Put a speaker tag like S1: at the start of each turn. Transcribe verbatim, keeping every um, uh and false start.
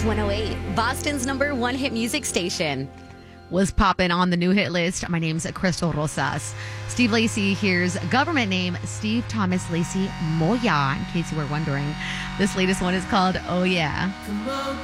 S1: Kicks one oh eight, Boston's number one hit music station.
S2: Was popping on the new hit list. My name's Crystal Rosas. Steve Lacy here's government name Steve Thomas Lacy Moya, in case you were wondering. This latest one is called Oh Yeah.